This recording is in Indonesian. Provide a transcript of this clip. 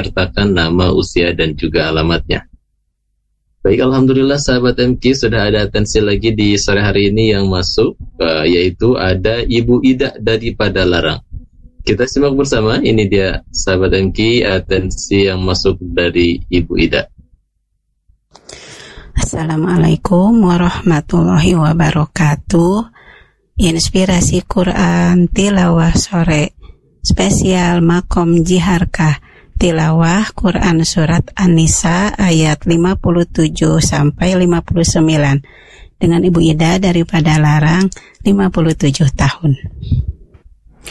sertakan nama, usia, dan juga alamatnya. Baik, Alhamdulillah sahabat MQ, sudah ada atensi lagi di sore hari ini yang masuk, yaitu ada Ibu Ida dari Padalarang. Kita simak bersama, ini dia sahabat MQ, atensi yang masuk dari Ibu Ida. Assalamualaikum warahmatullahi wabarakatuh. Inspirasi Quran tilawah sore spesial Makom Jiharkah, tilawah Quran surat An-Nisa ayat 57 sampai 59 dengan Ibu Ida dari Padalarang, 57 tahun.